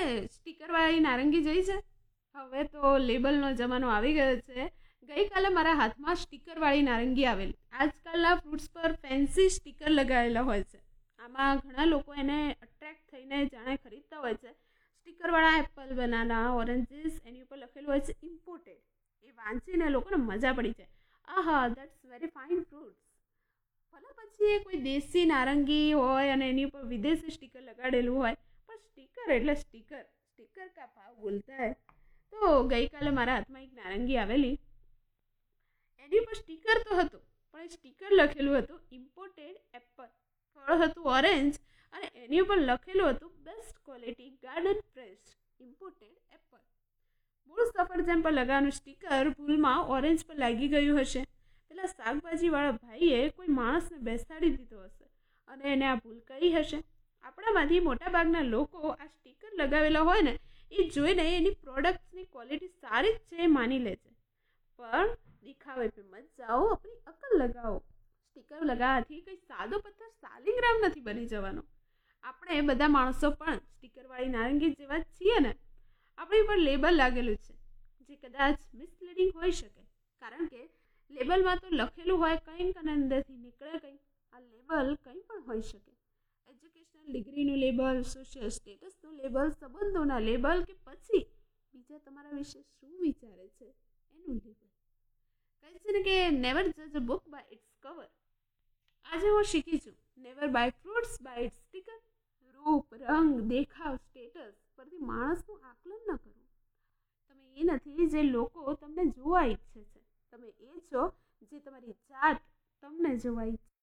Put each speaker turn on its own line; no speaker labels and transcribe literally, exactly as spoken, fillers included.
સ્ટીકરવાળી નારંગી જોઈ છે? હવે તો લેબલનો જમાનો આવી ગયો છે. ગઈકાલે મારા હાથમાં સ્ટીકરવાળી નારંગી આવેલી. આજકાલના ફ્રૂટ્સ પર ફેન્સી સ્ટીકર લગાવેલા હોય છે. આમાં ઘણા લોકો એને અટ્રેક્ટ થઈને જાણે ખરીદતા હોય છે. સ્ટીકરવાળા એપલ, બનાના, ઓરેન્જીસ, એની ઉપર લખેલું હોય છે ઇમ્પોર્ટેડ. એ વાંચીને લોકોને મજા પડી જાય. આહા, દેટ્સ વેરી ફાઇન ફ્રૂટ્સ. ભલે પછી એ કોઈ દેશી નારંગી હોય અને એની ઉપર વિદેશી સ્ટીકર લગાડેલું હોય, પણ સ્ટીકર એટલે સ્ટીકર. સ્ટીકર કા ભાવ બોલતા હે. તો ગઈકાલે મારા હાથમાં એક નારંગી આવેલી. એની ઉપર સ્ટીકર તો હતું, પણ એ સ્ટીકર લખેલું હતું ઇમ્પોર્ટેડ એપલ. ફળ હતું ઓરેન્જ અને એની ઉપર લખેલું હતું best quality garden fresh imported Apple. મૂળ સફરજન પર લગાવવાનું સ્ટીકર ભૂલમાં ઓરેન્જ પર લાગી ગયું હશે. પેલા શાકભાજીવાળા ભાઈએ કોઈ માણસને બેસાડી દીધો હશે અને એને આ ભૂલ કરી હશે. આપણામાંથી મોટાભાગના લોકો આ સ્ટીકર લગાવેલા હોય ને એ જોઈને એની પ્રોડક્ટ્સની ક્વોલિટી સારી જ છે એ માની લે છે. પણ દિખાવે પે મત જાઓ, આપણી અકલ લગાવો. સ્ટીકર લગાવવાથી કંઈ સાદો પથ્થર સાલિગ્રામ નથી બની જવાનો. આપણે બધા માણસો પણ સ્ટીકરવાળી નારંગી જેવા જ છીએ ને. આપણી પર લેબલ લાગેલું છે જે કદાચ મિસલીડિંગ હોઈ શકે, કારણ કે લેબલમાં તો લખેલું હોય કંઈક અને અંદરથી નીકળે કંઈક. આ લેબલ કંઈ પણ હોઈ શકે. એજ્યુકેશનલ ડિગ્રીનું લેબલ, સોશિયલ સ્ટેટસનું લેબલ, સંબંધોના લેબલ, કે પછી બીજા તમારા વિશે શું વિચારે છે એનું લેબલ. કહે છે ને કે નેવર જજ અ બુક બાય ઇટ્સ કવર. આજે હું શીખી છું never by fruits by it's sticker. રૂપ, રંગ, દેખાવ, સ્ટેટસ પરથી માણસનું આકલન ન કરવું. તમે એ નથી જે લોકો તમને જોવા ઈચ્છે છે. તમે એ છો જે તમારી જાત તમને જોવા ઈચ્છે.